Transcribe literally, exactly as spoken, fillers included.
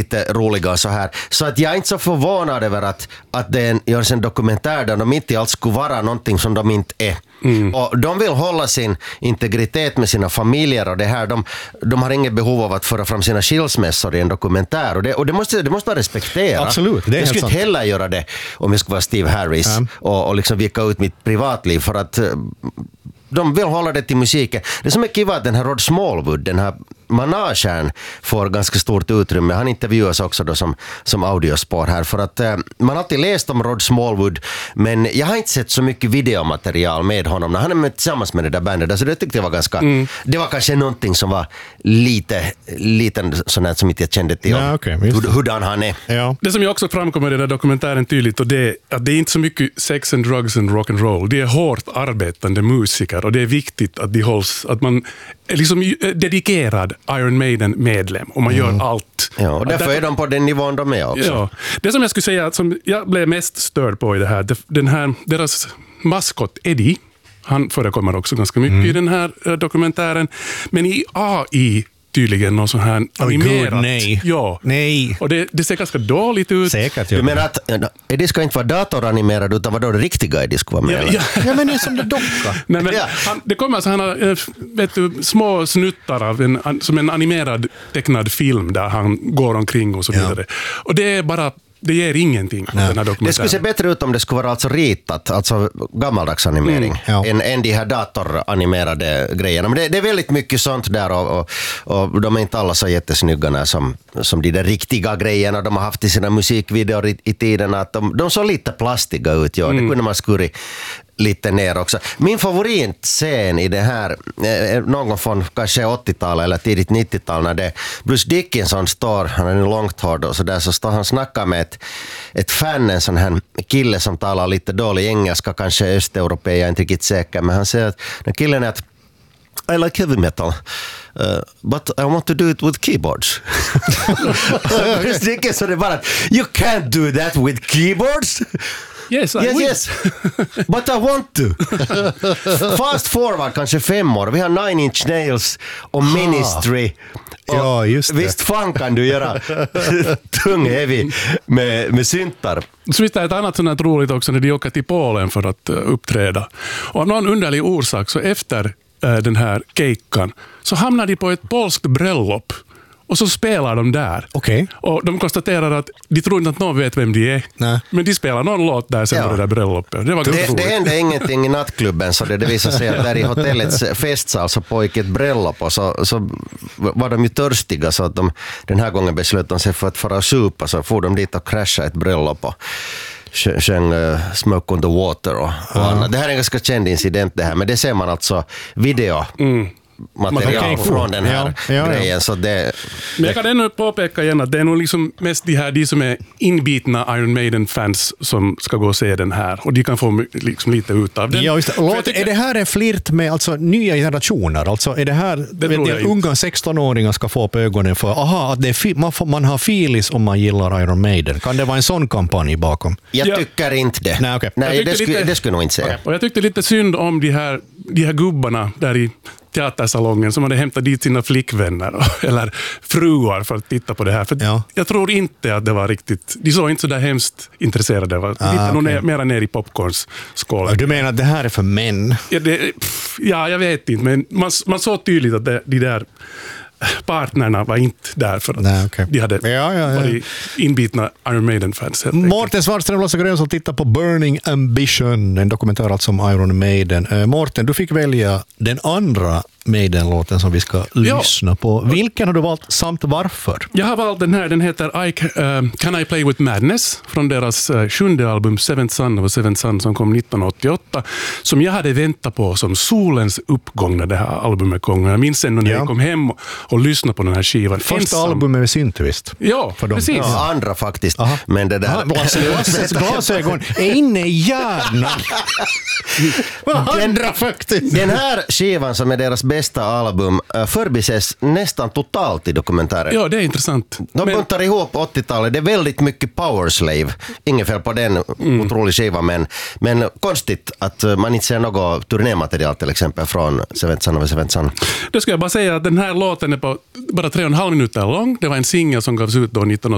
lite roliga och så här. Så att jag är inte så förvånad över att, att det görs en dokumentär där de inte alls skulle vara någonting som de inte är. Mm. Och de vill hålla sin integritet med sina familjer och det här. De, de har inget behov av att föra fram sina skilsmässor i en dokumentär. Och det, och det, måste, det måste man respektera. Absolut, det är jag skulle sant. inte heller göra det om jag skulle vara Steve Harris mm. och, och liksom vika ut mitt privatliv för att de vill hålla det till musiken. Det som är kiva att den här Rod Smallwood, den här managen får ganska stort utrymme. Han intervjuas också då som, som audiospår här för att eh, man har alltid läst om Rod Smallwood men jag har inte sett så mycket videomaterial med honom när han är med tillsammans med det där bandet. Alltså det tyckte jag var ganska mm. det var kanske någonting som var lite liten sån här som inte jag kände till ja, okay, hur, hurdan han är. Ja. Det som ju också framkommer i den där dokumentären tydligt och det är att det är inte så mycket sex and drugs and rock and roll. Det är hårt arbetande musiker och det är viktigt att de hålls, att man är liksom dedikerad Iron Maiden-medlem och man mm. gör allt. Ja, och därför, därför är de på den nivån de är också. Ja, det som jag skulle säga, som jag blev mest störd på i det här, den här deras maskot Eddie, han förekommer också ganska mycket mm. i den här dokumentären, men i A I tydligen någon sån här animerat. Oh, nej. Ja. Nej. Och det, det ser ganska dåligt ut. Säkert. Du menar att Eddie ska inte vara datoranimerad utan vad då det riktiga Eddie ska vara med? Ja, ja. ja men det är som det docka. Nej, men ja. han, det kommer alltså, han har vet du, små snuttar av en, som en animerad tecknad film där han går omkring och så vidare. Ja. Och det är bara det ger ingenting den här dokumentären. Det skulle se bättre ut om det skulle vara alltså ritat, alltså gammaldags animering, mm, ja. än, än de här datoranimerade grejerna. Men det, det är väldigt mycket sånt där och, och, och de är inte alla så jättesnygga som, som de där riktiga grejerna de har haft i sina musikvideor i, i tiden. Att de, de såg lite plastiga ut, ja. Mm. Det kunde man skurit lite ner också. Min favoritscen i det här, eh, någon från kanske åttiotalet eller tidigt nittiotal när det Bruce Dickinson står, han är nu långt hår och så där, så står han och snackar med ett, ett fan, en sån här kille som talar lite dålig engelska, kanske östeuropé, jag är inte riktigt säker, men han säger att den killen är att I like heavy metal. Uh, but I want to do it with keyboards. Bruce Dickinson är bara you can't do that with keyboards. Yes, I yes, will. yes. But I want to. Fast forward kanske fem år. Vi har Nine Inch Nails och Ministry. Och ja, just det. Visst fan kan du göra tung heavy med, med syntar. Så visst är ett annat sånt här roligt också när de åker till Polen för att uh, uppträda. Och av någon underlig orsak så efter uh, den här keikan så hamnar de på ett polskt bröllop. Och så spelar de där. Okay. Och de konstaterar att de tror inte att någon vet vem de är. Nej. Men de spelar någon låt där sen ja. på det där bröllopet. Det var ganska det, det hände ingenting i nattklubben så det, det visade sig att där i hotellets festsal så pågick ett bröllop och så, så var de ju törstiga så att de den här gången beslöt de sig för att fara och supa så får de dit och krascha ett bröllop och sjöng uh, Smoke on the Water och, och uh-huh. annat. Det här är en ganska känd incident det här, men det ser man alltså video mm. material från den här ja, ja, grejen. Ja. Så det, men jag kan ännu påpeka igen att det är nog liksom mest de här de som är inbitna Iron Maiden-fans som ska gå och se den här. Och de kan få liksom lite ut av den. Ja, just det. Låt, tycker, är det här en flirt med alltså, nya generationer? Alltså, är det här det vet jag, unga sexton-åringar ska få på ögonen för aha, att det är fi, man, får, man har filis om man gillar Iron Maiden? Kan det vara en sån kampanj bakom? Jag ja. tycker inte det. Nej, okay. Nej det, skulle, lite, det skulle nog inte säga. Okay. Och jag tyckte lite synd om de här, de här gubbarna där i teatersalongen som hade hämtat dit sina flickvänner eller fruar för att titta på det här. För ja. jag tror inte att det var riktigt... De såg inte så där hemskt intresserade. De var ah, okay. ner, mera ner i popcornsskålen. Du menar att det här är för män? Ja, det, pff, ja jag vet inte. Men man, man såg tydligt att det, de där partnerna var inte där för att Nej, okay. de hade ja, ja, ja. varit inbitna Iron Maiden-fans. Mårten Svartström, Lossa Grön som tittar på Burning Ambition, en dokumentär alltså om Iron Maiden. Uh, Mårten, du fick välja den andra Maiden-låten som vi ska ja. lyssna på. Vilken har du valt samt varför? Jag har valt den här, den heter I, uh, Can I Play With Madness från deras uh, sjunde album Seventh Son of a Seventh Son som kom nittonhundraåttioåtta som jag hade väntat på som solens uppgång när det här albumet kom. Jag minns ändå när ja. jag kom hem och lyssnade på den här skivan. Första ensam. albumet med syntvist. Ja, för dem. precis. Ja, andra faktiskt. Aha. Men det där... Lasses glasögon är inne i hjärnan. Andra faktiskt. Den här skivan som är deras bästa album förbises nästan totalt i dokumentären. Ja, det är intressant. De men... buntar ihop åttiotalet. Det är väldigt mycket Powerslave. Ingen fel på den mm. otrolig skiva, men, men konstigt att man inte ser något turnématerial till exempel från Seventh Son of a Seventh Son. Det ska jag bara säga att den här låten är på bara tre och en halv minuter lång. Det var en singel som gavs ut då nittonhundraåttioåtta